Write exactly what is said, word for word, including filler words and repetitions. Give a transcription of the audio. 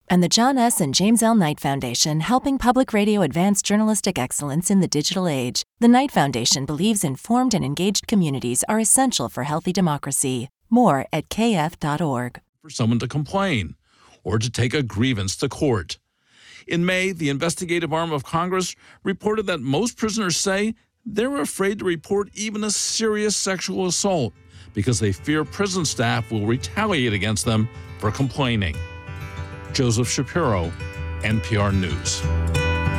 and the John S. and James L. Knight Foundation, helping public radio advance journalistic excellence in the digital age. The Knight Foundation believes informed and engaged communities are essential for healthy democracy. More at k f dot org. For someone to complain or to take a grievance to court. In May, the investigative arm of Congress reported that most prisoners say they're afraid to report even a serious sexual assault because they fear prison staff will retaliate against them for complaining. Joseph Shapiro, N P R News.